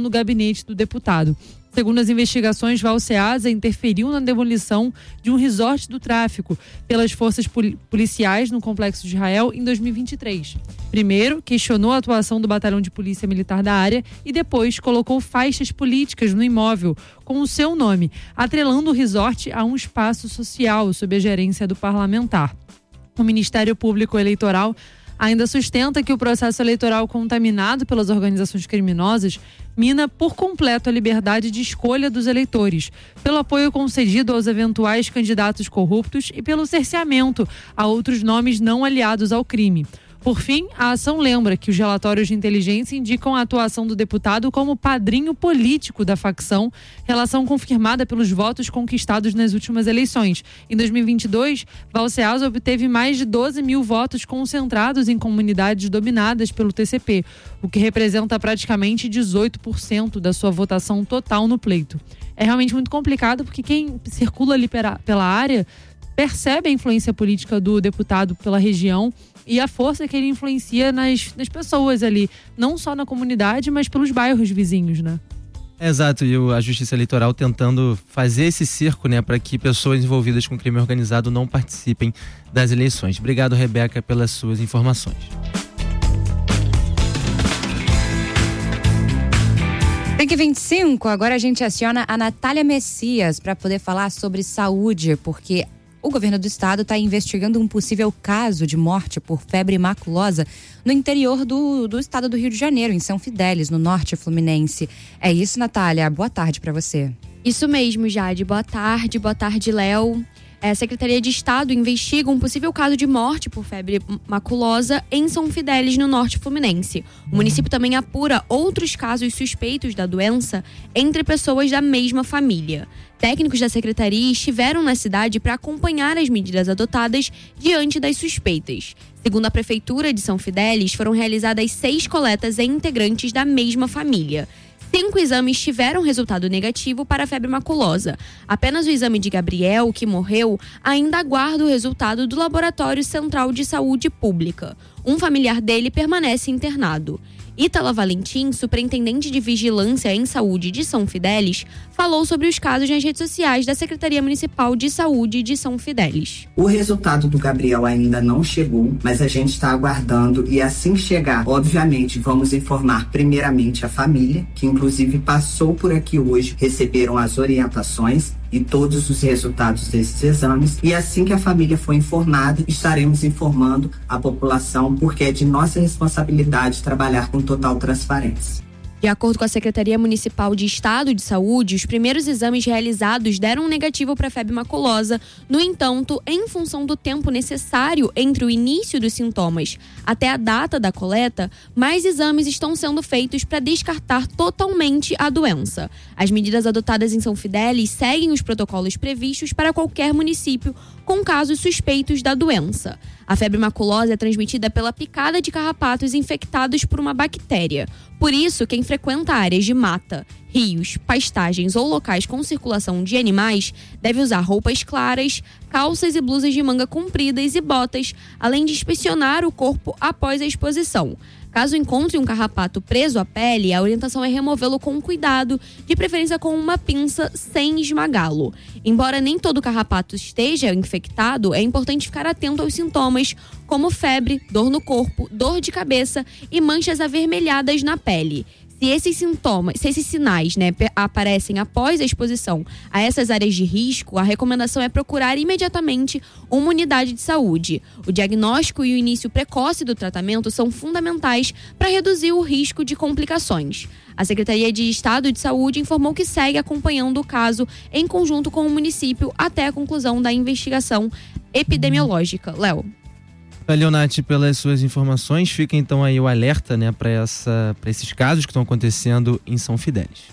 no gabinete do deputado. Segundo as investigações, Valceasa interferiu na demolição de um resort do tráfico pelas forças policiais no Complexo de Israel em 2023. Primeiro, questionou a atuação do Batalhão de Polícia Militar da área e depois colocou faixas políticas no imóvel com o seu nome, atrelando o resort a um espaço social sob a gerência do parlamentar. O Ministério Público Eleitoral ainda sustenta que o processo eleitoral contaminado pelas organizações criminosas mina por completo a liberdade de escolha dos eleitores, pelo apoio concedido aos eventuais candidatos corruptos e pelo cerceamento a outros nomes não aliados ao crime. Por fim, a ação lembra que os relatórios de inteligência indicam a atuação do deputado como padrinho político da facção, relação confirmada pelos votos conquistados nas últimas eleições. Em 2022, Valceasa obteve mais de 12 mil votos concentrados em comunidades dominadas pelo TCP, o que representa praticamente 18% da sua votação total no pleito. É realmente muito complicado porque quem circula ali pela área percebe a influência política do deputado pela região e a força que ele influencia nas pessoas ali, não só na comunidade, mas pelos bairros vizinhos, né? Exato, e a Justiça Eleitoral tentando fazer esse cerco, né, para que pessoas envolvidas com crime organizado não participem das eleições. Obrigado, Rebeca, pelas suas informações. Tem que 25, agora a gente aciona a Natália Messias para poder falar sobre saúde, porque o governo do estado está investigando um possível caso de morte por febre maculosa no interior do estado do Rio de Janeiro, em São Fidélis, no norte fluminense. É isso, Natália. Boa tarde para você. Isso mesmo, Jade. Boa tarde, Léo. A Secretaria de Estado investiga um possível caso de morte por febre maculosa em São Fidélis, no norte fluminense. O município também apura outros casos suspeitos da doença entre pessoas da mesma família. Técnicos da secretaria estiveram na cidade para acompanhar as medidas adotadas diante das suspeitas. Segundo a Prefeitura de São Fidélis, foram realizadas 6 coletas em integrantes da mesma família. 5 exames tiveram resultado negativo para a febre maculosa. Apenas o exame de Gabriel, que morreu, ainda aguarda o resultado do Laboratório Central de Saúde Pública. Um familiar dele permanece internado. Ítala Valentim, superintendente de Vigilância em Saúde de São Fidélis, falou sobre os casos nas redes sociais da Secretaria Municipal de Saúde de São Fidélis. O resultado do Gabriel ainda não chegou, mas a gente está aguardando e assim que chegar, obviamente, vamos informar primeiramente a família, que inclusive passou por aqui hoje, receberam as orientações e todos os resultados desses exames, e assim que a família for informada, estaremos informando a população, porque é de nossa responsabilidade trabalhar com total transparência. De acordo com a Secretaria Municipal de Estado de Saúde, os primeiros exames realizados deram negativo para a febre maculosa. No entanto, em função do tempo necessário entre o início dos sintomas até a data da coleta, mais exames estão sendo feitos para descartar totalmente a doença. As medidas adotadas em São Fidélis seguem os protocolos previstos para qualquer município com casos suspeitos da doença. A febre maculosa é transmitida pela picada de carrapatos infectados por uma bactéria. Por isso, quem frequenta áreas de mata, rios, pastagens ou locais com circulação de animais deve usar roupas claras, calças e blusas de manga compridas e botas, além de inspecionar o corpo após a exposição. Caso encontre um carrapato preso à pele, a orientação é removê-lo com cuidado, de preferência com uma pinça sem esmagá-lo. Embora nem todo carrapato esteja infectado, é importante ficar atento aos sintomas, como febre, dor no corpo, dor de cabeça e manchas avermelhadas na pele. Se esses sinais, aparecem após a exposição a essas áreas de risco, a recomendação é procurar imediatamente uma unidade de saúde. O diagnóstico e o início precoce do tratamento são fundamentais para reduzir o risco de complicações. A Secretaria de Estado de Saúde informou que segue acompanhando o caso em conjunto com o município até a conclusão da investigação epidemiológica. Léo. Valeu, Nath, pelas suas informações. Fica então aí o alerta, né, para esses casos que estão acontecendo em São Fidélis.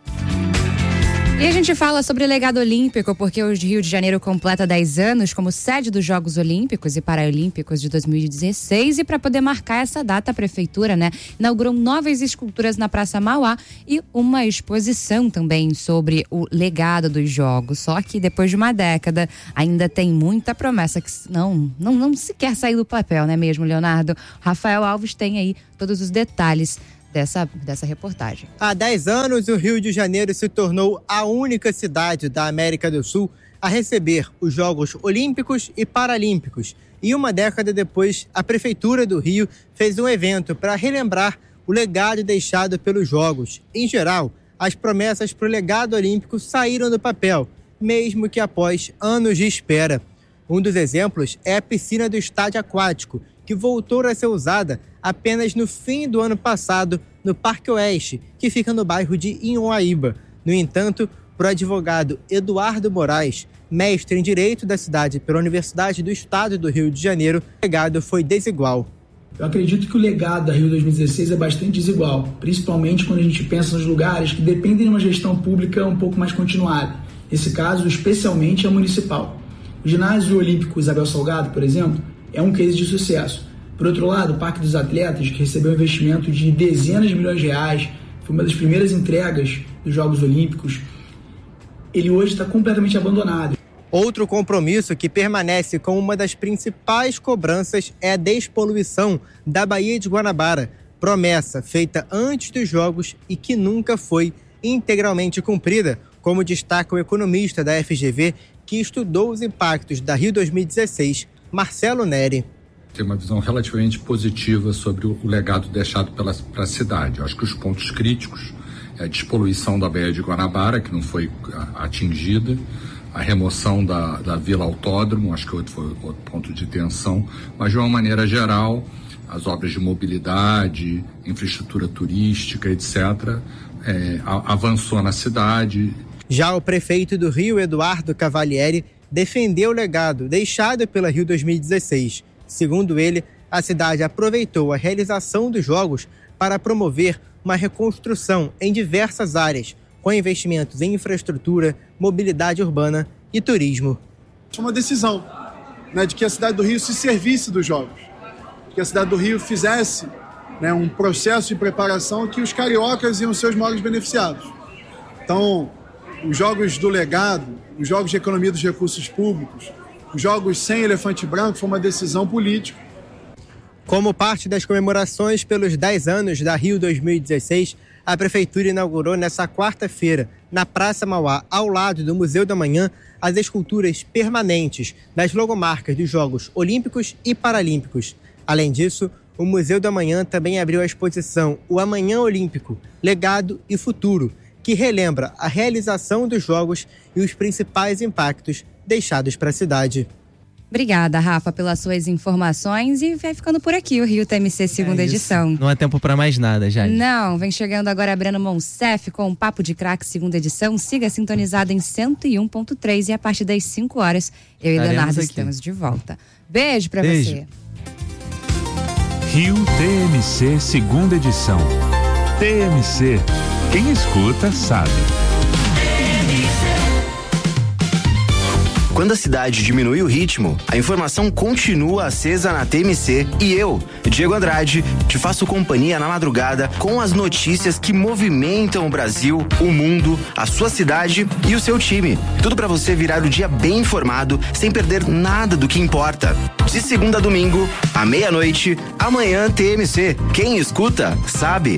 E a gente fala sobre legado olímpico, porque o Rio de Janeiro completa 10 anos como sede dos Jogos Olímpicos e Paralímpicos de 2016. E para poder marcar essa data, a Prefeitura, inaugurou novas esculturas na Praça Mauá e uma exposição também sobre o legado dos Jogos. Só que depois de uma década, ainda tem muita promessa que não se quer sair do papel, não é mesmo, Leonardo? Rafael Alves tem aí todos os detalhes dessa reportagem. Há 10 anos, o Rio de Janeiro se tornou a única cidade da América do Sul a receber os Jogos Olímpicos e Paralímpicos. E uma década depois, a Prefeitura do Rio fez um evento para relembrar o legado deixado pelos Jogos. Em geral, as promessas para o legado olímpico saíram do papel, mesmo que após anos de espera. Um dos exemplos é a piscina do estádio aquático, que voltou a ser usada apenas no fim do ano passado no Parque Oeste, que fica no bairro de Inhoaíba. No entanto, para o advogado Eduardo Moraes, mestre em Direito da cidade pela Universidade do Estado do Rio de Janeiro, o legado foi desigual. Eu acredito que o legado da Rio 2016 é bastante desigual, principalmente quando a gente pensa nos lugares que dependem de uma gestão pública um pouco mais continuada. Nesse caso, especialmente a municipal. O ginásio olímpico Isabel Salgado, por exemplo, é um case de sucesso. Por outro lado, o Parque dos Atletas, que recebeu um investimento de dezenas de milhões de reais, foi uma das primeiras entregas dos Jogos Olímpicos, ele hoje está completamente abandonado. Outro compromisso que permanece como uma das principais cobranças é a despoluição da Baía de Guanabara, promessa feita antes dos Jogos e que nunca foi integralmente cumprida, como destaca o economista da FGV que estudou os impactos da Rio 2016, Marcelo Neri. Tem uma visão relativamente positiva sobre o legado deixado para a cidade. Eu acho que os pontos críticos é a despoluição da Baía de Guanabara, que não foi atingida, a remoção da Vila Autódromo, acho que foi outro ponto de tensão, mas de uma maneira geral, as obras de mobilidade, infraestrutura turística, etc., avançou na cidade. Já o prefeito do Rio, Eduardo Cavalieri, defendeu o legado deixado pela Rio 2016. Segundo ele, a cidade aproveitou a realização dos Jogos para promover uma reconstrução em diversas áreas, com investimentos em infraestrutura, mobilidade urbana e turismo. Foi uma decisão, de que a cidade do Rio se servisse dos Jogos, que a cidade do Rio fizesse um processo de preparação que os cariocas iam ser os maiores beneficiados. Então, os Jogos do Legado, os Jogos de Economia dos Recursos Públicos, os Jogos sem elefante branco, foi uma decisão política. Como parte das comemorações pelos 10 anos da Rio 2016, a Prefeitura inaugurou nesta quarta-feira, na Praça Mauá, ao lado do Museu da Manhã, as esculturas permanentes das logomarcas dos Jogos Olímpicos e Paralímpicos. Além disso, o Museu da Manhã também abriu a exposição O Amanhã Olímpico, Legado e Futuro, que relembra a realização dos Jogos e os principais impactos deixados para a cidade. Obrigada, Rafa, pelas suas informações e vai ficando por aqui o Rio TMC segunda edição. Não há tempo para mais nada, Jade. Não, vem chegando agora a Breno Monsef com o Papo de Craque segunda edição. Siga sintonizado em 101.3 e a partir das 5 horas eu e Leonardo estamos de volta. Beijo pra você. Rio TMC segunda edição. TMC, quem escuta sabe. Quando a cidade diminui o ritmo, a informação continua acesa na TMC e eu, Diego Andrade, te faço companhia na madrugada com as notícias que movimentam o Brasil, o mundo, a sua cidade e o seu time. Tudo para você virar o dia bem informado, sem perder nada do que importa. De segunda a domingo, à meia-noite, amanhã TMC. Quem escuta, sabe.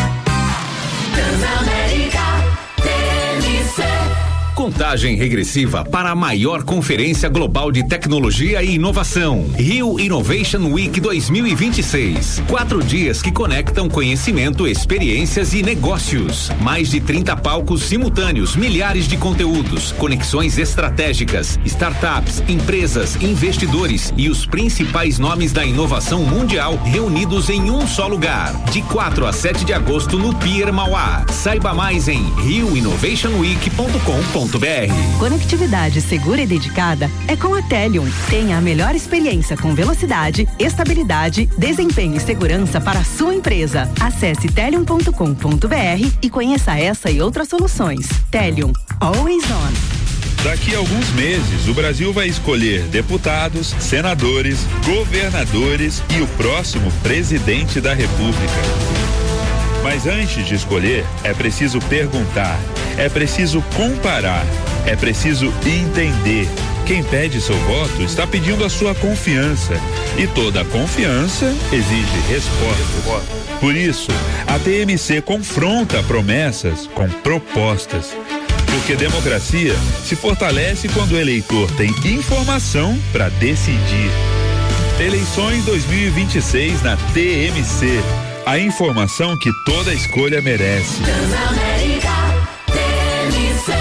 Contagem regressiva para a maior conferência global de tecnologia e inovação. Rio Innovation Week 2026. 4 dias que conectam conhecimento, experiências e negócios. Mais de 30 palcos simultâneos, milhares de conteúdos, conexões estratégicas, startups, empresas, investidores e os principais nomes da inovação mundial reunidos em um só lugar. De 4 a 7 de agosto no Pier Mauá. Saiba mais em rioinnovationweek.com.br. Conectividade segura e dedicada é com a Telium. Tenha a melhor experiência com velocidade, estabilidade, desempenho e segurança para a sua empresa. Acesse telium.com.br e conheça essa e outras soluções. Telium, always on. Daqui a alguns meses, o Brasil vai escolher deputados, senadores, governadores e o próximo presidente da República. Mas antes de escolher, é preciso perguntar, é preciso comparar, é preciso entender Quem pede seu voto está pedindo a sua confiança. E toda confiança exige respostas. Por isso, a TMC confronta promessas com propostas. Porque democracia se fortalece quando o eleitor tem informação para decidir. Eleições 2026 na TMC. A informação que toda escolha merece. Transamérica, TMC.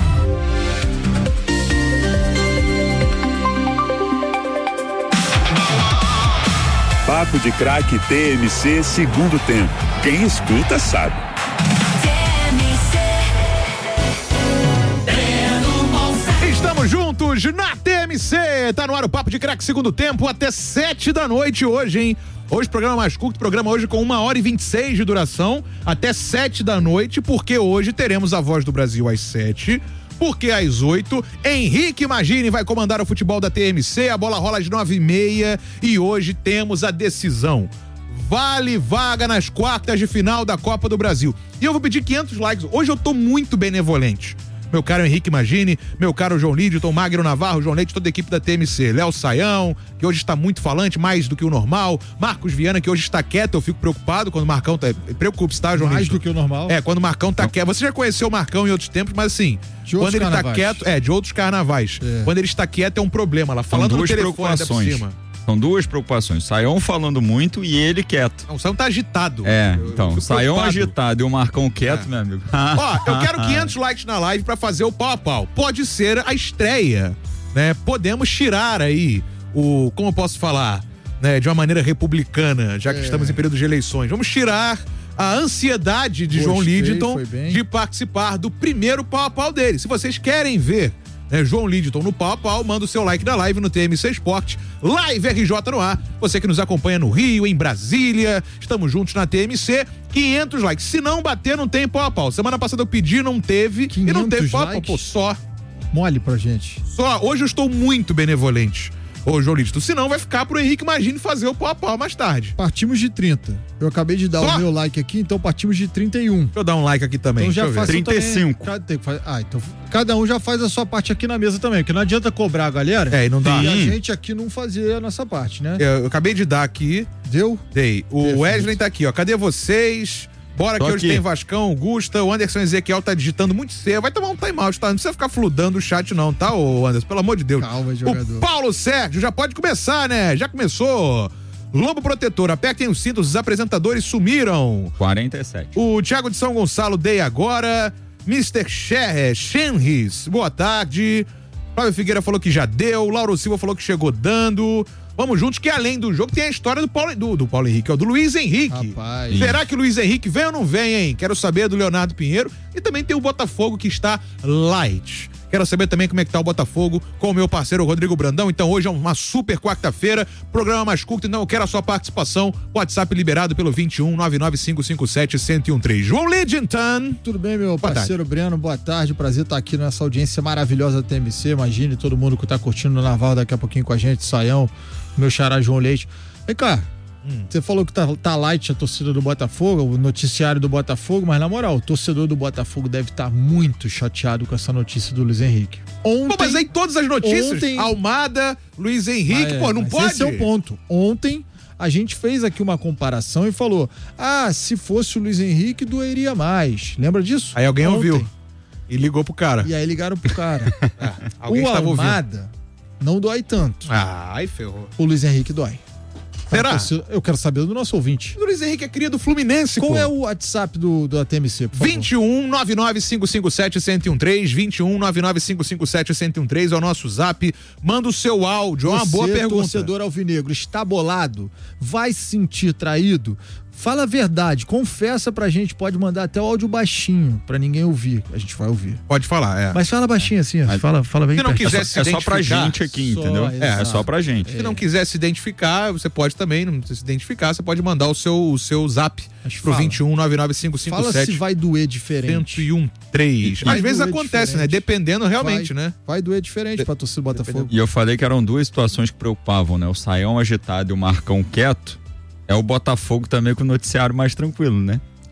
Papo de Craque TMC, segundo tempo. Quem escuta sabe. Estamos juntos na TMC. Tá no ar o Papo de Craque, segundo tempo, até 7 da noite hoje, hein? Hoje, programa mais curto, programa hoje com 1h26 de duração, até 7 da noite, porque hoje teremos a Voz do Brasil às 7. Porque às 8, Henrique Magini vai comandar o futebol da TMC, a bola rola às 9h30 e hoje temos a decisão. Vale vaga nas quartas de final da Copa do Brasil. E eu vou pedir 500 likes. Hoje eu tô muito benevolente. Meu caro Henrique Magini, meu caro João Lidton, Magno Navarro, João Leite, toda a equipe da TMC. Léo Saião, que hoje está muito falante, mais do que o normal. Marcos Viana, que hoje está quieto, eu fico preocupado quando o Marcão tá... Preocupe-se, tá, João Mais Lidton? do que o normal. Quando o Marcão tá quieto. Você já conheceu o Marcão em outros tempos, mas assim, quando ele tá quieto... de outros carnavais. Quando ele está quieto é um problema. Lá falando no telefone, ainda por cima. São duas preocupações. Saião falando muito e ele quieto. Não, o Saião tá agitado. Então, Saião agitado e o Marcão quieto, meu amigo. Ó, eu quero 500 likes na live pra fazer o pau a pau. Pode ser a estreia, né? Podemos tirar aí como eu posso falar, né? De uma maneira republicana, já que estamos em período de eleições. Vamos tirar a ansiedade de João Lidton de participar do primeiro pau a pau dele. Se vocês querem ver João Lidton no pau a pau, manda o seu like da live no TMC Esporte, Live RJ no ar. Você que nos acompanha no Rio, em Brasília, estamos juntos na TMC, 500 likes. Se não bater, não tem pau a pau. Semana passada eu pedi, não teve, e não teve pau a pau. Pô, só. Mole pra gente. Só. Hoje eu estou muito benevolente. Ô, João Lidton, senão vai ficar pro Henrique Magini fazer o pau a pau mais tarde. Partimos de 30. Eu acabei de dar o meu like aqui, então partimos de 31. Deixa eu dar um like aqui também. Então já faz 35. Então cada um já faz a sua parte aqui na mesa também, porque não adianta cobrar a galera. E não dá. E a gente aqui não fazer a nossa parte, né? Eu acabei de dar aqui. Deu? Dei. O Wesley tá aqui, ó. Cadê vocês? Bora que hoje tem Vascão, Augusta, o Anderson Ezequiel tá digitando muito cedo. Vai tomar um time-out, tá? Não precisa ficar fludando o chat não, tá, ô Anderson? Pelo amor de Deus. Calma, jogador. O Paulo Sérgio já pode começar, né? Já começou. Lobo Protetor, apertem os cintos, os apresentadores sumiram. 47. O Thiago de São Gonçalo, dei agora. Mr. Shenris, boa tarde. Flávio Figueira falou que já deu. Lauro Silva falou que chegou dando. Vamos juntos, que além do jogo tem a história do Paulo Henrique, ó, do Luiz Henrique. Rapaz. Será que o Luiz Henrique vem ou não vem, hein? Quero saber do Leonardo Pinheiro. E também tem o Botafogo que está light. Quero saber também como é que tá o Botafogo com o meu parceiro Rodrigo Brandão. Então hoje é uma super quarta-feira, programa mais curto, então eu quero a sua participação. WhatsApp liberado pelo 21 99557 1013. João Lidton. Tudo bem, meu parceiro Breno? Boa tarde, prazer estar aqui nessa audiência maravilhosa da TMC. Imagine todo mundo que tá curtindo o Naval daqui a pouquinho com a gente, Saião, meu xará João Leite. Vem cá. Você falou que tá light a torcida do Botafogo, o noticiário do Botafogo, mas na moral, o torcedor do Botafogo deve estar muito chateado com essa notícia do Luiz Henrique. Pô, mas aí todas as notícias, Almada, Luiz Henrique, não pode? Esse é o ponto. Ontem a gente fez aqui uma comparação e falou, se fosse o Luiz Henrique doeria mais. Lembra disso? Aí alguém ouviu e ligou pro cara. E aí ligaram pro cara. Alguém o estava Almada não dói tanto. Ai, ferrou. O Luiz Henrique dói. Será? Eu quero saber do nosso ouvinte. O Luiz Henrique é cria do Fluminense, Qual é o WhatsApp do TMC, por favor? 21 99557 1013, 21 99557 1013 é o nosso zap. Manda o seu áudio, é uma boa pergunta. Torcedor alvinegro, está bolado? Vai se sentir traído? Fala a verdade, confessa pra gente, pode mandar até o áudio baixinho, pra ninguém ouvir, a gente vai ouvir. Pode falar, Mas fala baixinho assim, fala bem. Se não quiser se identificar, só pra gente aqui, entendeu? É só pra gente. Se não quiser se identificar, você pode também, não precisa se identificar, você pode mandar o seu zap pro 21 99557. Fala se vai doer diferente. 1013. Às vezes acontece, diferente. né? Dependendo realmente, né? Vai doer diferente pra torcida do Botafogo. E eu falei que eram duas situações que preocupavam, né? O Saião agitado e o Marcão quieto. É o Botafogo também com o noticiário mais tranquilo, né?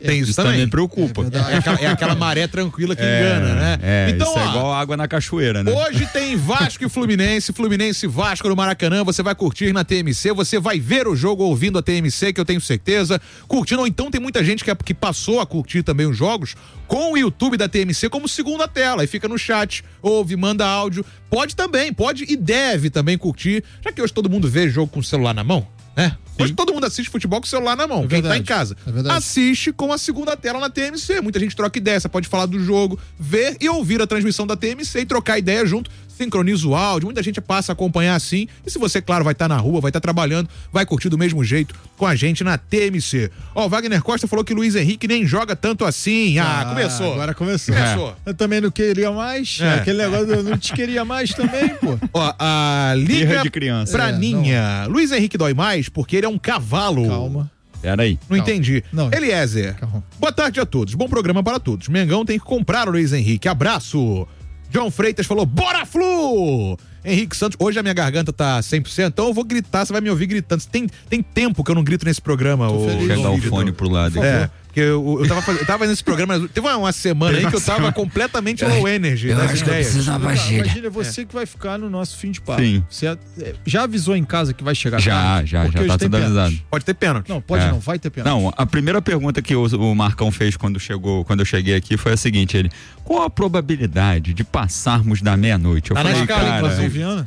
Tem isso também preocupa. É aquela maré tranquila que engana, né? Então, isso é igual água na cachoeira, né? Hoje tem Vasco e Fluminense e Vasco no Maracanã, você vai curtir na TMC, você vai ver o jogo ouvindo a TMC, que eu tenho certeza, curtindo, ou então tem muita gente que passou a curtir também os jogos com o YouTube da TMC como segunda tela, e fica no chat, ouve, manda áudio, pode e deve também curtir, já que hoje todo mundo vê jogo com o celular na mão, né? Hoje todo mundo assiste futebol com o celular na mão. Quem tá em casa assiste com a segunda tela na TMC. Muita gente troca ideia, você pode falar do jogo, ver e ouvir a transmissão da TMC e trocar ideia junto. Sincroniza o áudio, muita gente passa a acompanhar assim. E se você, claro, vai estar na rua, vai estar trabalhando, vai curtir do mesmo jeito com a gente na TMC. Ó, o Wagner Costa falou que Luiz Henrique nem joga tanto assim. Começou. Agora começou. Eu também não queria mais. Aquele negócio eu não te queria mais também, pô. Ó, a Liga de criança. pra Ninha. Luiz Henrique dói mais porque ele é um cavalo. Calma. Peraí. Não entendi. Não. Eliezer. Calma. Boa tarde a todos. Bom programa para todos. Mengão tem que comprar o Luiz Henrique. Abraço. John Freitas falou, bora Flu! Henrique Santos, hoje a minha garganta tá 100%, então eu vou gritar, você vai me ouvir gritando. Tem tempo que eu não grito nesse programa. Pegar o fone pro lado. Porque eu tava nesse programa, teve uma semana aí que eu tava completamente low energy das ideias. Imagina, você que vai ficar no nosso fim de papo. Sim. Você já avisou em casa que vai chegar Já tá tudo avisado. Pode ter pênalti. Não, não, vai ter pênalti. Não, a primeira pergunta que o Marcão fez quando eu cheguei aqui foi a seguinte, qual a probabilidade de passarmos da meia-noite? Eu falei, Viana?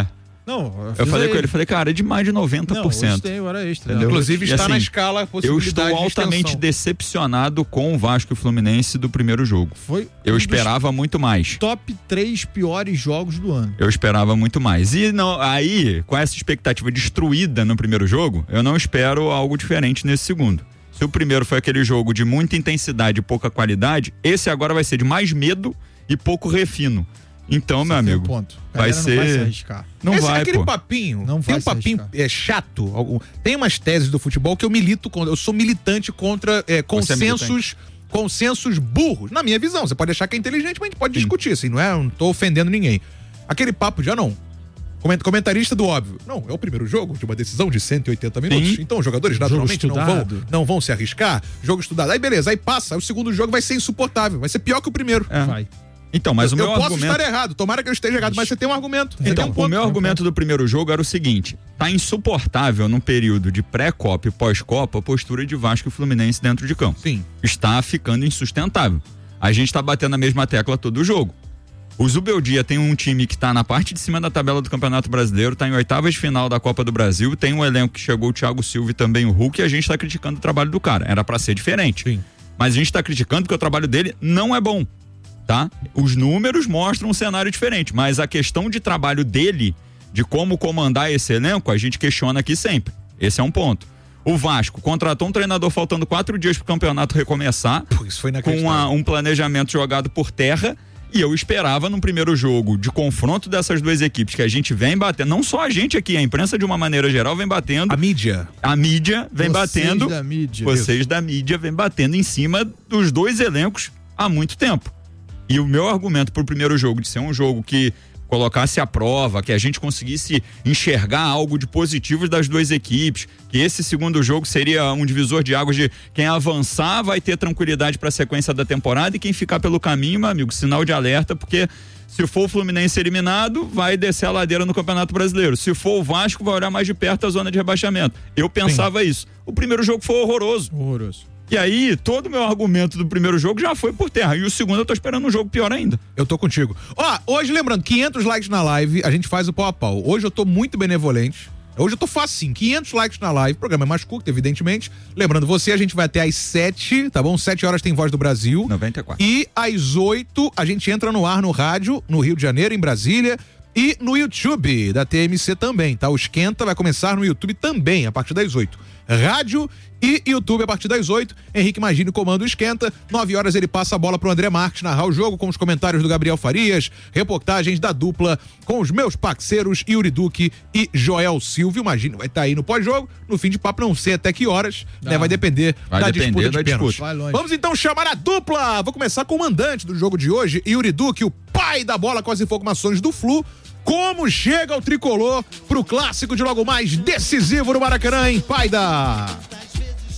Não, eu falei com ele, cara, é de mais de 90%. Não, hoje tem hora extra. Inclusive está assim, na escala a possibilidade. Eu estou altamente decepcionado com o Vasco e Fluminense do primeiro jogo. Eu esperava muito mais. Top 3 piores jogos do ano. Eu esperava muito mais. E não, aí, com essa expectativa destruída no primeiro jogo, eu não espero algo diferente nesse segundo. Se o primeiro foi aquele jogo de muita intensidade e pouca qualidade, esse agora vai ser de mais medo e pouco refino. Então, meu amigo, vai ser... Não vai se arriscar. Não vai, aquele papinho, tem um papinho chato. Tem umas teses do futebol que eu milito contra. Eu sou militante contra consensos burros. Na minha visão, você pode achar que é inteligente, mas a gente pode discutir, assim, não tô ofendendo ninguém. Aquele papo já não. Comentarista do óbvio. Não, é o primeiro jogo de uma decisão de 180 minutos. Sim. Então os jogadores naturalmente não vão se arriscar. Jogo estudado. Aí beleza, aí passa. Aí o segundo jogo vai ser insuportável. Vai ser pior que o primeiro. Vai. Então, mas o meu argumento... Eu posso estar errado, tomara que eu esteja errado, mas você tem um argumento. Então, o meu argumento do primeiro jogo era o seguinte, tá insuportável num período de pré-Copa e pós-Copa a postura de Vasco e Fluminense dentro de campo. Sim. Está ficando insustentável. A gente tá batendo a mesma tecla todo o jogo. O Zubeldia tem um time que tá na parte de cima da tabela do Campeonato Brasileiro, tá em oitavas de final da Copa do Brasil, tem um elenco que chegou o Thiago Silva e também o Hulk, e a gente tá criticando o trabalho do cara. Era pra ser diferente. Sim. Mas a gente tá criticando porque o trabalho dele não é bom. Tá? Os números mostram um cenário diferente, mas a questão de trabalho dele, de como comandar esse elenco, a gente questiona aqui sempre. Esse é um ponto. O Vasco contratou um treinador faltando 4 dias pro campeonato recomeçar, com um planejamento jogado por terra, e eu esperava num primeiro jogo de confronto dessas duas equipes que a gente vem batendo, não só a gente aqui, a imprensa de uma maneira geral vem batendo. A mídia vem batendo. Vocês da mídia vem batendo em cima dos dois elencos há muito tempo. E o meu argumento pro primeiro jogo, de ser um jogo que colocasse à prova, que a gente conseguisse enxergar algo de positivo das duas equipes, que esse segundo jogo seria um divisor de águas de quem avançar vai ter tranquilidade para a sequência da temporada e quem ficar pelo caminho, meu amigo, sinal de alerta, porque se for o Fluminense eliminado, vai descer a ladeira no Campeonato Brasileiro. Se for o Vasco, vai olhar mais de perto a zona de rebaixamento. Eu pensava isso. O primeiro jogo foi horroroso. E aí, todo o meu argumento do primeiro jogo já foi por terra. E o segundo eu tô esperando um jogo pior ainda. Eu tô contigo. Hoje, lembrando, 500 likes na live, a gente faz o pau a pau. Hoje eu tô muito benevolente. Hoje eu tô facinho, 500 likes na live, o programa é mais curto, evidentemente. Lembrando você, a gente vai até às 7, tá bom? 7 horas tem Voz do Brasil. 94. E às 8 a gente entra no ar no rádio, no Rio de Janeiro, em Brasília. E no YouTube da TMC também, tá? O Esquenta vai começar no YouTube também, a partir das 8. Rádio e YouTube a partir das 8. Henrique Magini comanda o Esquenta. 9 horas ele passa a bola pro André Marques narrar o jogo com os comentários do Gabriel Farias, reportagens da dupla com os meus parceiros Yuri Duque e Joel Silvio. Magini vai estar aí no pós-jogo. No fim de papo, não sei até que horas, né? Vai depender da disputa de pênalti. Vamos então chamar a dupla. Vou começar com o mandante do jogo de hoje, Yuri Duque, o pai da bola com as informações do Flu. Como chega o tricolor pro clássico de logo mais decisivo no Maracanã, hein, Paida?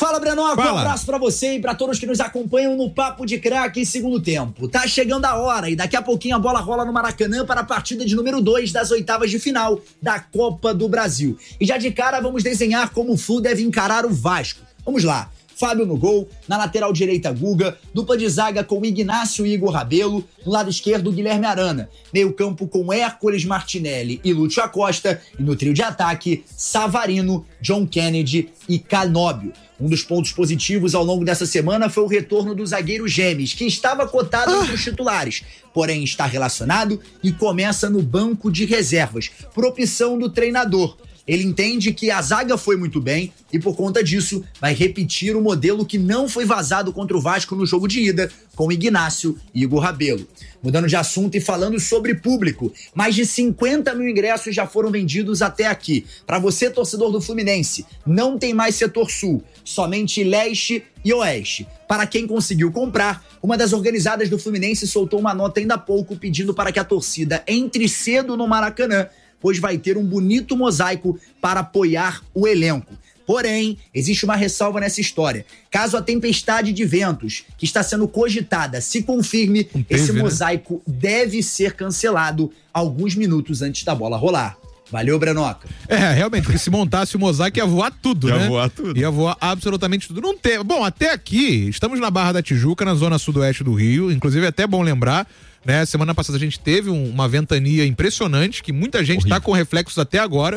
Fala, Brenoco, Fala. Um abraço pra você e pra todos que nos acompanham no Papo de Craque em segundo tempo. Tá chegando a hora e daqui a pouquinho a bola rola no Maracanã para a partida de número 2 das oitavas de final da Copa do Brasil. E já de cara vamos desenhar como o Flu deve encarar o Vasco. Vamos lá. Fábio no gol, na lateral direita Guga, dupla de zaga com Ignácio e Igor Rabelo, no lado esquerdo Guilherme Arana, meio campo com Hércules Martinelli e Lúcio Acosta, e no trio de ataque Savarino, John Kennedy e Canóbio. Um dos pontos positivos ao longo dessa semana foi o retorno do zagueiro Gemes, que estava cotado entre os titulares, porém está relacionado e começa no banco de reservas, por opção do treinador. Ele entende que a zaga foi muito bem e, por conta disso, vai repetir o modelo que não foi vazado contra o Vasco no jogo de ida, com Ignácio e Igor Rabelo. Mudando de assunto e falando sobre público, mais de 50 mil ingressos já foram vendidos até aqui. Para você, torcedor do Fluminense, não tem mais setor sul, somente leste e oeste. Para quem conseguiu comprar, uma das organizadas do Fluminense soltou uma nota ainda há pouco pedindo para que a torcida entre cedo no Maracanã, pois vai ter um bonito mosaico para apoiar o elenco. Porém, existe uma ressalva nessa história. Caso a tempestade de ventos que está sendo cogitada se confirme, esse mosaico deve ser cancelado alguns minutos antes da bola rolar. Valeu, Brenoca. Realmente, porque se montasse o mosaico ia voar tudo, né? Ia voar tudo. Ia voar absolutamente tudo. Não tem... Bom, até aqui, estamos na Barra da Tijuca, na zona sudoeste do Rio. Inclusive, é até bom lembrar, né? Semana passada a gente teve uma ventania impressionante, que muita gente está com reflexos até agora,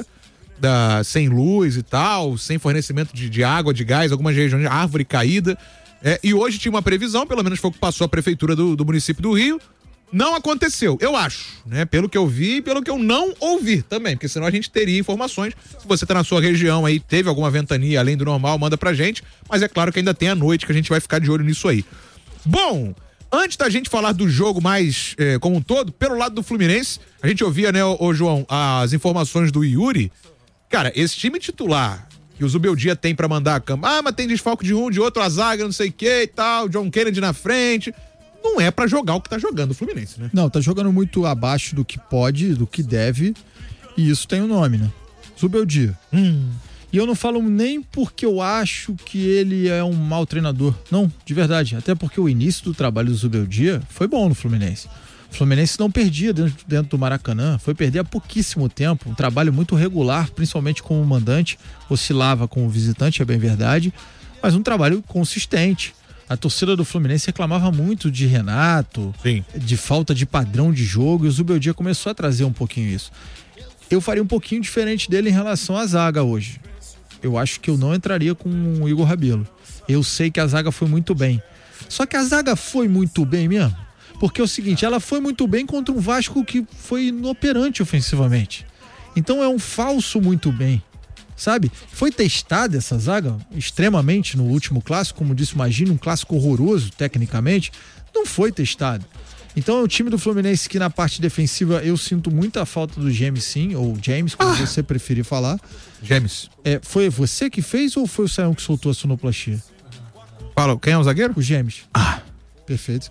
sem luz e tal, sem fornecimento de água, de gás, algumas regiões de árvore caída. E hoje tinha uma previsão, pelo menos foi o que passou a prefeitura do município do Rio. Não aconteceu, eu acho, né? Pelo que eu vi e pelo que eu não ouvi também, porque senão a gente teria informações. Se você tá na sua região aí, teve alguma ventania além do normal, manda pra gente, mas é claro que ainda tem a noite que a gente vai ficar de olho nisso aí. Bom, antes da gente falar do jogo mais como um todo, pelo lado do Fluminense, a gente ouvia, né, ô João, as informações do Yuri. Cara, esse time titular que o Zubeldia tem pra mandar a cama, mas tem desfalque de um, de outro, a zaga, não sei o que e tal, John Kennedy na frente... Não é pra jogar o que tá jogando o Fluminense, né? Não, tá jogando muito abaixo do que pode, do que deve, e isso tem um nome, né? Zubeldia. E eu não falo nem porque eu acho que ele é um mau treinador. Não, de verdade. Até porque o início do trabalho do Zubeldia foi bom no Fluminense. O Fluminense não perdia dentro do Maracanã, foi perder há pouquíssimo tempo. Um trabalho muito regular, principalmente como mandante, oscilava como visitante, é bem verdade, mas um trabalho consistente. A torcida do Fluminense reclamava muito de Renato, de falta de padrão de jogo, e o Zubeldia começou a trazer um pouquinho isso. Eu faria um pouquinho diferente dele em relação à zaga hoje. Eu acho que eu não entraria com o Igor Rabelo. Eu sei que a zaga foi muito bem. Só que a zaga foi muito bem mesmo. Porque é o seguinte, ela foi muito bem contra um Vasco que foi inoperante ofensivamente. Então é um falso muito bem. Sabe? Foi testada essa zaga extremamente no último clássico, como disse, imagina, um clássico horroroso tecnicamente, não foi testado. Então é um time do Fluminense que na parte defensiva eu sinto muita falta do James, sim, ou James, como você preferir falar. James. Foi você que fez ou foi o Saião que soltou a sonoplastia? Fala, quem é o zagueiro? O James. Perfeito.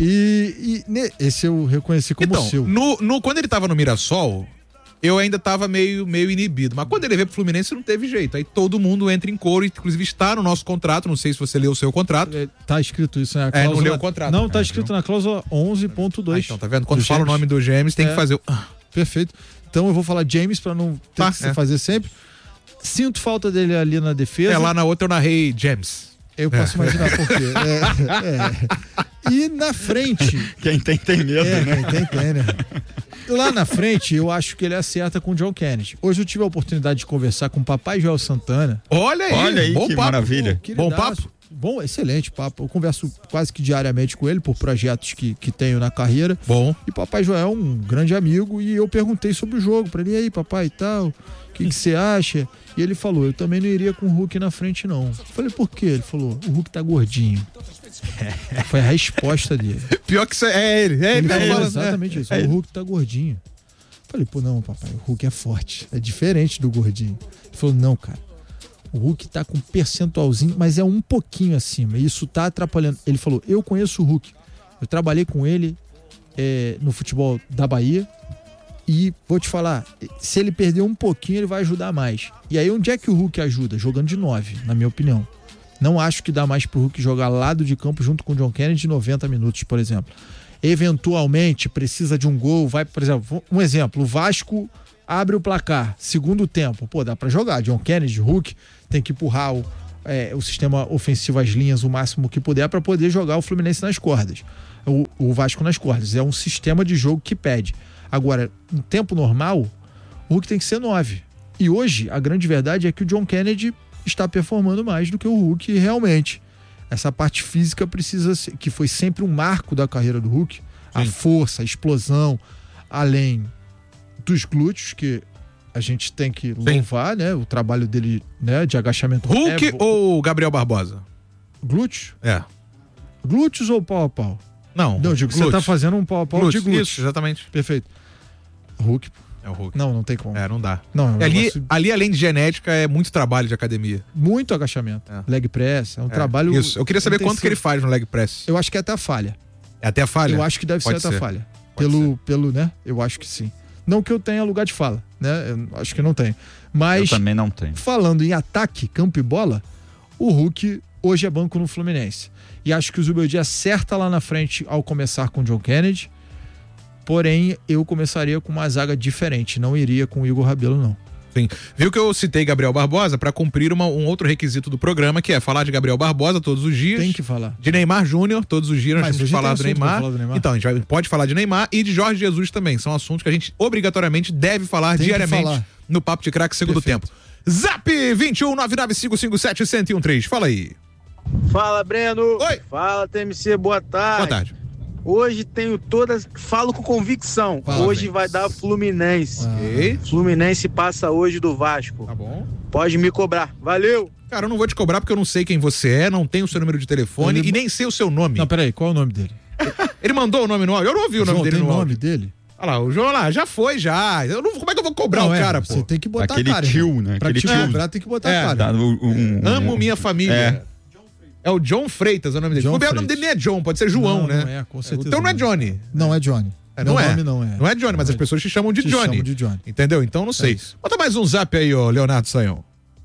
Esse eu reconheci como então, seu. Quando ele tava no Mirassol, eu ainda tava meio inibido. Mas quando ele veio pro Fluminense, não teve jeito. Aí todo mundo entra em coro, inclusive está no nosso contrato. Não sei se você leu o seu contrato. Tá escrito isso, né? Cláusula... não leu o contrato. Não, tá escrito na cláusula 11.2. Então, tá vendo? Quando fala o nome do James, tem que fazer o... Perfeito. Então eu vou falar James pra não ter que fazer sempre. Sinto falta dele ali na defesa. Lá na outra eu narrei James. Eu posso imaginar por quê. E na frente... Quem tem medo, né? Quem tem, né? Lá na frente, eu acho que ele acerta com o John Kennedy. Hoje eu tive a oportunidade de conversar com o papai Joel Santana. Olha aí bom que papo. Maravilha. Bom papo? Bom, excelente papo. Eu converso quase que diariamente com ele por projetos que tenho na carreira. Bom. E papai Joel é um grande amigo e eu perguntei sobre o jogo pra ele. E aí, papai, e tal, o que você acha? E ele falou, eu também não iria com o Hulk na frente, não. Eu falei, por quê? Ele falou, o Hulk tá gordinho. Foi a resposta dele. Pior que isso é ele. Ele falou exatamente isso. O Hulk tá gordinho. Eu falei, pô, não, papai, o Hulk é forte. É diferente do gordinho. Ele falou, não, cara. O Hulk tá com um percentualzinho, mas é um pouquinho acima. E isso tá atrapalhando. Ele falou, eu conheço o Hulk. Eu trabalhei com ele no futebol da Bahia. E vou te falar, se ele perder um pouquinho, ele vai ajudar mais. E aí onde é que o Hulk ajuda? Jogando de 9, na minha opinião. Não acho que dá mais pro Hulk jogar lado de campo junto com o John Kennedy 90 minutos, por exemplo. Eventualmente precisa de um gol, vai, por exemplo, um exemplo, o Vasco abre o placar, segundo tempo, pô, dá pra jogar, John Kennedy, Hulk, tem que empurrar o sistema ofensivo, as linhas, o máximo que puder para poder jogar o Fluminense nas cordas, o Vasco nas cordas, é um sistema de jogo que pede. Agora, em tempo normal, o Hulk tem que ser 9, e hoje a grande verdade é que o John Kennedy está performando mais do que o Hulk realmente. Essa parte física precisa ser, que foi sempre um marco da carreira do Hulk, a força, a explosão, além dos glúteos, que a gente tem que louvar, né? O trabalho dele, né, de agachamento. Hulk ou Gabriel Barbosa? Glúteos? É. Glúteos ou pau a pau? Não, digo, você tá fazendo um pau a pau de glúteos. Isso, exatamente. Perfeito. Hulk. É o Hulk. Não tem como. Não dá. Não, ali, além de genética, é muito trabalho de academia. Muito agachamento. Leg press, é um trabalho... Isso, eu queria saber quanto que ele faz no leg press. Eu acho que é até a falha. É até a falha? Eu acho que deve ser até a falha. Pelo, né? Eu acho que sim. Não que eu tenha lugar de fala, né? Eu acho que não tenho. Mas... Eu também não tenho. Falando em ataque, campo e bola, o Hulk hoje é banco no Fluminense. E acho que o Zubeldia acerta lá na frente ao começar com o John Kennedy. Porém, eu começaria com uma zaga diferente, não iria com o Igor Rabelo, não. Sim. Viu que eu citei Gabriel Barbosa para cumprir um outro requisito do programa, que é falar de Gabriel Barbosa todos os dias. Tem que falar. De Neymar Júnior, todos os dias nós temos que falar do Neymar. Então, a gente pode falar de Neymar e de Jorge Jesus também. São assuntos que a gente obrigatoriamente deve falar diariamente no Papo de Craque Segundo Tempo. Zap 21-99557-1013. Fala aí. Fala, Breno. Oi. Fala, TMC. Boa tarde. Boa tarde. Hoje tenho falo com convicção. Hoje vai dar Fluminense. Fluminense passa hoje do Vasco. Tá bom. Pode me cobrar. Valeu. Cara, eu não vou te cobrar porque eu não sei quem você é, não tenho o seu número de telefone e nem sei o seu nome. Não, peraí, qual é o nome dele? Ele mandou o nome no áudio? Eu não ouvi o nome dele no áudio. Tem nome dele? Olha lá, o João lá, já foi, já. Como é que eu vou cobrar o cara, pô? Você tem que botar aquele a cara. Tio, né? Pra te cobrar, tem que botar a cara. Amo minha família. É o John Freitas, é o nome dele. O nome dele nem é John, pode ser João, né? Não é, com certeza. Então não é Johnny. Não é Johnny. Não é. Nome não é. Não é Johnny, mas as pessoas te chamam de Johnny. Entendeu? Então não sei. Bota mais um zap aí, ó, Leonardo Sayão.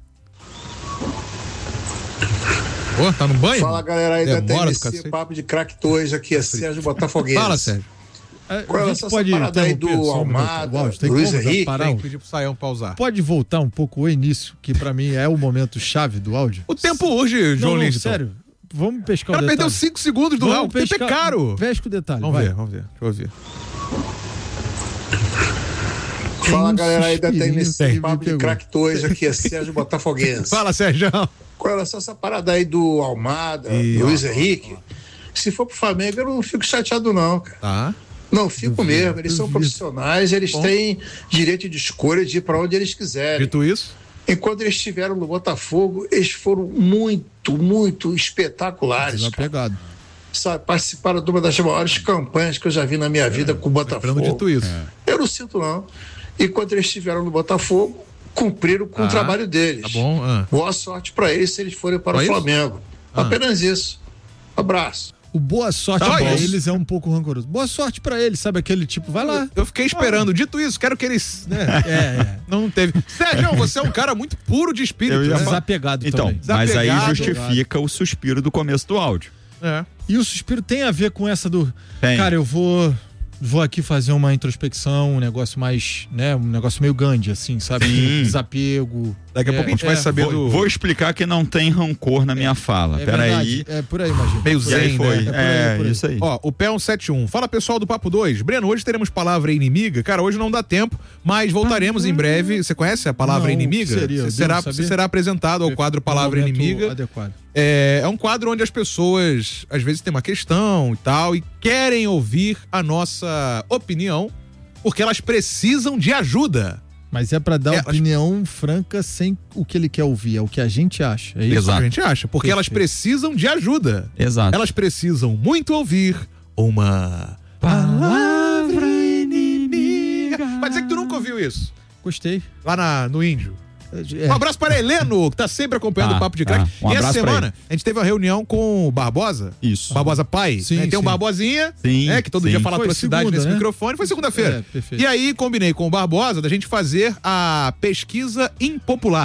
Ô, tá no banho? Fala, galera aí da TMC, Papo de Craque 2, aqui é Sérgio Botafoguense. Fala, Sérgio. Qual é essa parada aí do Almada, Luiz Henrique? Tem que pedir pro Sayão pausar. Pode voltar um pouco o início, que pra mim é o momento chave do áudio? O tempo urge, João Lindton. Sério, vamos pescar o detalhe. O cara perdeu 5 segundos do áudio, o tempo é caro. Pesca o detalhe, vamos ver. Deixa eu ouvir. Fala, galera aí da TMC, Papo de Craque 2, aqui é Sérgio Botafoguense. Fala, Sérgio. Qual é essa parada aí do Almada, do Luiz Henrique? Se for pro Flamengo, eu não fico chateado não, cara. Tá. Não, fico mesmo. Eles são profissionais, eles têm direito de escolha de ir pra onde eles quiserem. Dito isso? Enquanto eles estiveram no Botafogo, eles foram muito espetaculares. Desapegado. Participaram de uma das maiores campanhas que eu já vi na minha vida com o Botafogo. Dito isso. Eu não sinto, não. Enquanto eles estiveram no Botafogo, cumpriram com o trabalho deles. Tá bom. Boa sorte para eles se eles forem para o Flamengo. Apenas isso. Abraço. O boa sorte pra eles é um pouco rancoroso. Boa sorte pra eles, sabe aquele tipo, vai lá. Eu fiquei esperando. Dito isso, quero que eles... Né? Não teve. Sérgio, você é um cara muito puro de espírito. Desapegado também. Mas aí justifica o suspiro do começo do áudio. E o suspiro tem a ver com essa do... Cara, eu vou aqui fazer uma introspecção, um negócio mais, né, um negócio meio Gandhi, assim, sabe? Desapego. Daqui a pouco a gente vai saber Vou explicar que não tem rancor na minha fala. Peraí. É por aí, imagina. Meio zen, foi. Né? Por aí. Isso aí. Ó, o Pé 171. Fala, pessoal do Papo 2. Breno, hoje teremos palavra inimiga. Cara, hoje não dá tempo, mas voltaremos em breve. Você conhece a palavra inimiga? Você será apresentado ao quadro Palavra Inimiga. Adequado. É um quadro onde as pessoas, às vezes, têm uma questão e tal, e querem ouvir a nossa opinião, porque elas precisam de ajuda. Mas é pra dar opinião franca sem o que ele quer ouvir, é o que a gente acha. É isso? Exato. A gente acha, porque elas precisam de ajuda. Exato. Elas precisam muito ouvir uma palavra inimiga. Vai dizer que tu nunca ouviu isso? Gostei. Lá no Índio. Um abraço para Heleno, que tá sempre acompanhando o Papo de Craque. E essa semana, a gente teve uma reunião com o Barbosa. Isso. Barbosa pai. Sim, né? Tem um Barbosinha, que todo dia fala a tua cidade nesse microfone. Foi segunda-feira. Perfeito. E aí, combinei com o Barbosa da gente fazer a pesquisa impopular.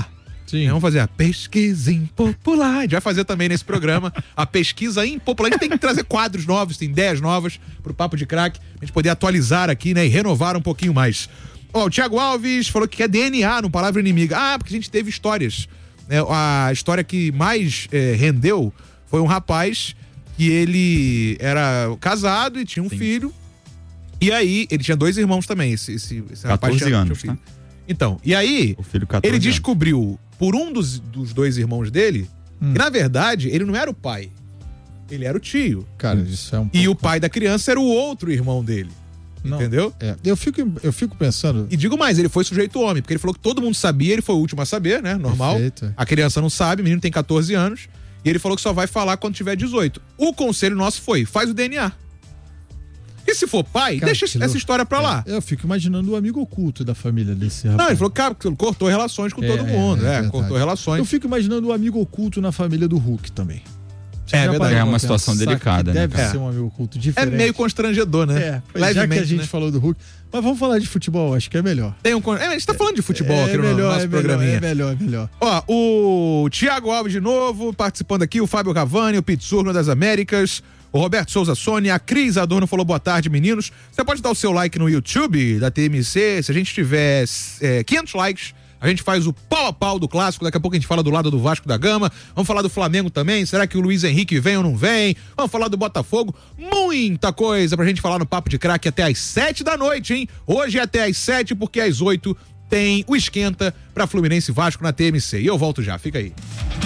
Sim. Vamos fazer a pesquisa impopular. A gente vai fazer também nesse programa a pesquisa impopular. A gente tem que trazer quadros novos, tem ideias novas pro Papo de Crack, pra gente poder atualizar aqui, né, e renovar um pouquinho mais. Ó, o Thiago Alves falou que quer DNA no Palavra Inimiga. Porque a gente teve histórias. A história que mais rendeu foi um rapaz que ele era casado e tinha um filho. E aí, ele tinha 2 irmãos também, esse rapaz 14 tinha anos, um filho. né? Então, e aí, o filho 14 ele anos. descobriu por um dos 2 irmãos dele que, na verdade, ele não era o pai. Ele era o tio. Cara, isso é um E o pai da criança era o outro irmão dele. Não, entendeu? Eu fico pensando... E digo mais, ele foi sujeito homem, porque ele falou que todo mundo sabia, ele foi o último a saber, né? Normal. Perfeito. A criança não sabe, o menino tem 14 anos. E ele falou que só vai falar quando tiver 18. O conselho nosso foi, faz o DNA. E se for pai, Cara, deixa essa história pra lá. Eu fico imaginando o amigo oculto da família desse rapaz. Não, ele falou que cortou relações com todo mundo. Cortou relações. Eu fico imaginando o amigo oculto na família do Hulk também. Verdade. É uma situação delicada, né? Deve ser um amigo oculto diferente. É meio constrangedor, né? Já que a gente falou do Hulk. Mas vamos falar de futebol, acho que é melhor. A gente tá falando de futebol aqui no nosso programinha. É melhor. Ó, o Thiago Alves de novo, participando aqui, o Fábio Cavani, o Pizzurno das Américas, o Roberto Souza Sônia, a Cris Adorno falou boa tarde, meninos. Você pode dar o seu like no YouTube da TMC, se a gente tiver 500 likes, a gente faz o pau a pau do clássico, daqui a pouco a gente fala do lado do Vasco da Gama, vamos falar do Flamengo também, será que o Luiz Henrique vem ou não vem? Vamos falar do Botafogo, muita coisa pra gente falar no Papo de Crack até às 7 da noite, hein? Hoje é até às 7, porque às 8 tem o Esquenta pra Fluminense e Vasco na TMC. E eu volto já, fica aí.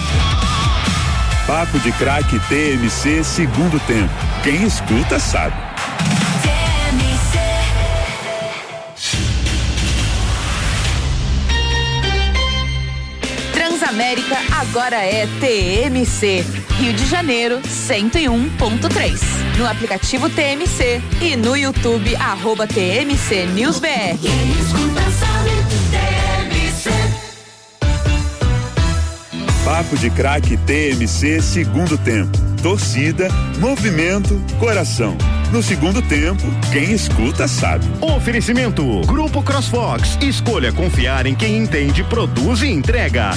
Papo de Crack TMC, segundo tempo. Quem escuta sabe. Transamérica agora é TMC. Rio de Janeiro, 101.3. No aplicativo TMC e no YouTube, @TMC News BR. Quem escuta sabe, TMC. Papo de Crack TMC, segundo tempo. Torcida, movimento, coração. No segundo tempo, quem escuta sabe. Oferecimento: Grupo CrossFox. Escolha confiar em quem entende, produz e entrega.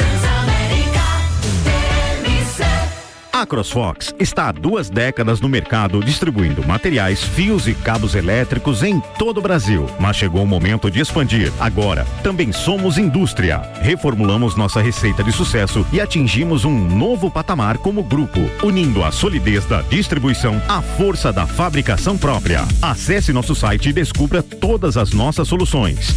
A CrossFox está há 2 décadas no mercado distribuindo materiais, fios e cabos elétricos em todo o Brasil. Mas chegou o momento de expandir. Agora, também somos indústria. Reformulamos nossa receita de sucesso e atingimos um novo patamar como grupo, unindo a solidez da distribuição à força da fabricação própria. Acesse nosso site e descubra todas as nossas soluções.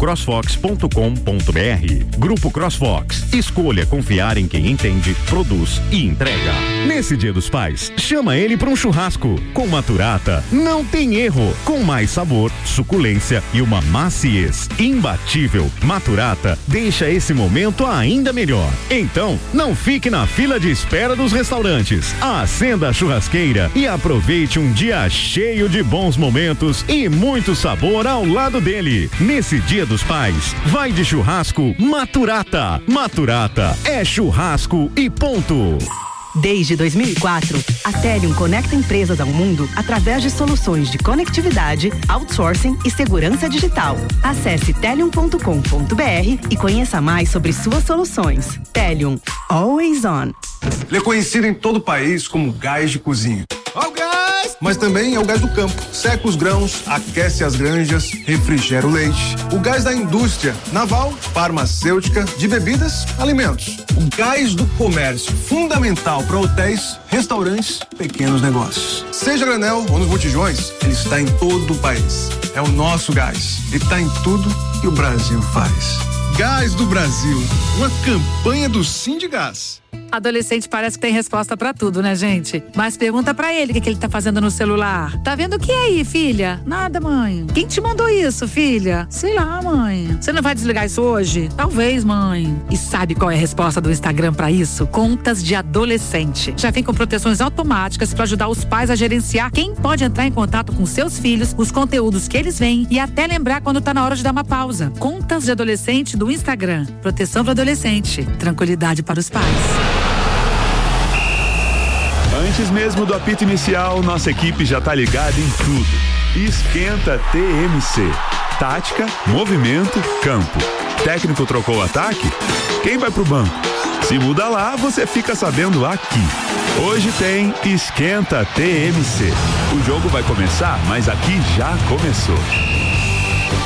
grupocrossfox.com.br. Grupo CrossFox. Escolha confiar em quem entende, produz e entrega. Nesse Dia dos Pais, chama ele para um churrasco. Com Maturata, não tem erro. Com mais sabor, suculência e uma maciez imbatível. Maturata deixa esse momento ainda melhor. Então, não fique na fila de espera dos restaurantes. Acenda a churrasqueira e aproveite um dia cheio de bons momentos e muito sabor ao lado dele. Nesse Dia dos Pais, vai de churrasco Maturata. Maturata é churrasco e ponto. Desde 2004, a Telium conecta empresas ao mundo através de soluções de conectividade, outsourcing e segurança digital. Acesse telium.com.br e conheça mais sobre suas soluções. Telium, always on. Ele é conhecido em todo o país como gás de cozinha. Ó o gás! Mas também é o gás do campo. Seca os grãos, aquece as granjas, refrigera o leite. O gás da indústria naval, farmacêutica, de bebidas, alimentos. O gás do comércio, fundamental para hotéis, restaurantes, pequenos negócios. Seja granel ou nos botijões, ele está em todo o país. É o nosso gás. Ele está em tudo que o Brasil faz. Gás do Brasil, uma campanha do Sindigás. Adolescente parece que tem resposta pra tudo, né, gente? Mas pergunta pra ele o que ele tá fazendo no celular. Tá vendo o que aí, filha? Nada, mãe. Quem te mandou isso, filha? Sei lá, mãe. Você não vai desligar isso hoje? Talvez, mãe. E sabe qual é a resposta do Instagram pra isso? Contas de adolescente. Já vem com proteções automáticas pra ajudar os pais a gerenciar quem pode entrar em contato com seus filhos, os conteúdos que eles veem e até lembrar quando tá na hora de dar uma pausa. Contas de adolescente do Instagram. Proteção para adolescente. Tranquilidade para os pais. Antes mesmo do apito inicial, nossa equipe já tá ligada em tudo. Esquenta TMC. tática, movimento, campo. Técnico trocou o ataque? Quem vai pro banco? Se muda lá, você fica sabendo aqui. Hoje tem Esquenta TMC. O jogo vai começar, mas aqui já começou.